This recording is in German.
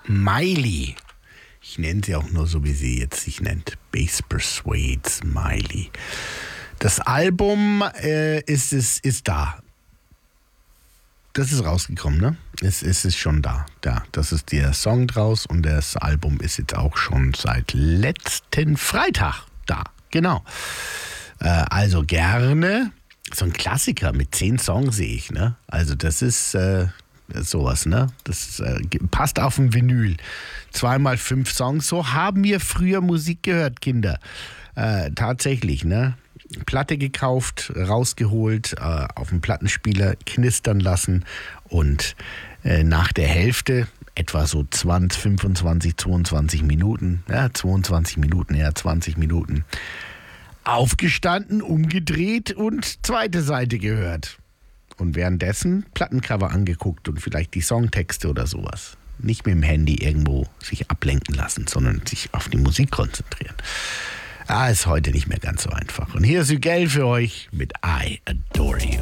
Miley. Ich nenne sie auch nur so, wie sie jetzt sich nennt. Bass Persuades Miley. Das Album ist da. Das ist rausgekommen, ne? Es ist schon da. Ja, das ist der Song draus und das Album ist jetzt auch schon seit letzten Freitag da. Genau. Also gerne. So ein Klassiker mit 10 Songs sehe ich, ne? Also das ist sowas, ne? Das passt auf ein Vinyl. 2x5 Songs. So haben wir früher Musik gehört, Kinder. Tatsächlich, ne? Platte gekauft, rausgeholt, auf dem Plattenspieler knistern lassen und nach der Hälfte, etwa so 20, 25, 22 Minuten, ja, 22 Minuten, ja, 20 Minuten, aufgestanden, umgedreht und zweite Seite gehört. Und währenddessen Plattencover angeguckt und vielleicht die Songtexte oder sowas. Nicht mit dem Handy irgendwo sich ablenken lassen, sondern sich auf die Musik konzentrieren. Ist heute nicht mehr ganz so einfach. Und hier ist Hügel für euch mit I Adore You.